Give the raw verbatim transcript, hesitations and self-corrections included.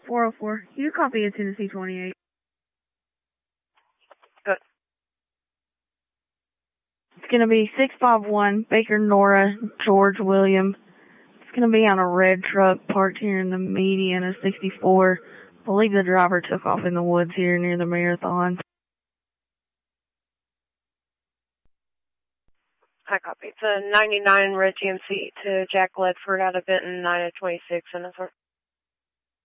four oh four. You copy a Tennessee twenty-eight. Good. It's going to be six five one, Baker Nora, George William. It's going to be on a red truck parked here in the median of sixty-four. I believe the driver took off in the woods here near the marathon. I copy. It's a ninety-nine red G M C to Jack Ledford out of Benton, nine of twenty-six in the